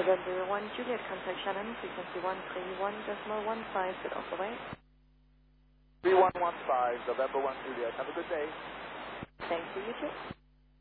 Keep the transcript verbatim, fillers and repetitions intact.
November one Juliet, contact Shannon, frequency one three one decimal one five, get off the way. three one one five, November one Juliet. Have a good day. Thank you, you too.